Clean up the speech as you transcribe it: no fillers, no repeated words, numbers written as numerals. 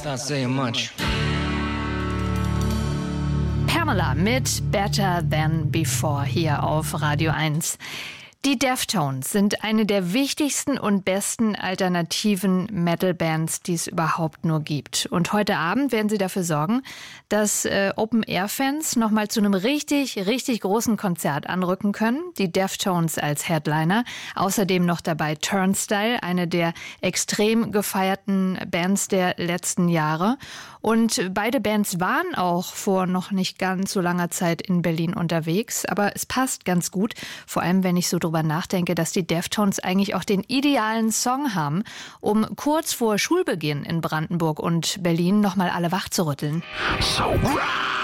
That's not saying much. Pamela mit Better Than Before hier auf Radio 1. Die Deftones sind eine der wichtigsten und besten alternativen Metal-Bands, die es überhaupt nur gibt. Und heute Abend werden sie dafür sorgen, dass Open-Air-Fans nochmal zu einem richtig großen Konzert anrücken können. Die Deftones als Headliner. Außerdem noch dabei Turnstile, eine der extrem gefeierten Bands der letzten Jahre. Und beide Bands waren auch vor noch nicht ganz so langer Zeit in Berlin unterwegs. Aber es passt ganz gut, vor allem wenn ich so drüber nachdenke, dass die Deftones eigentlich auch den idealen Song haben, um kurz vor Schulbeginn in Brandenburg und Berlin nochmal alle wachzurütteln. So